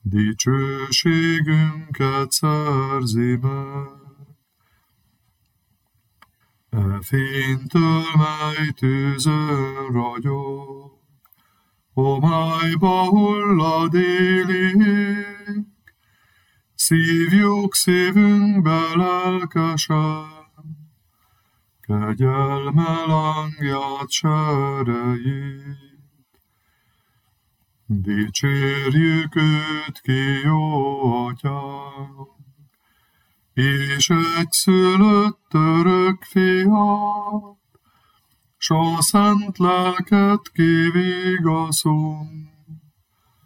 dicsőségünket szerzi meg. E fénytől, mely tűzön ragyog, homályba hullad éli ég, szívjuk szívünkbe lelkesen, kegyelme lángját serejét. Dicsérjük őt ki, jó atyánk, és egyszülött örök fiát, s a szent lelket kivigaszunk,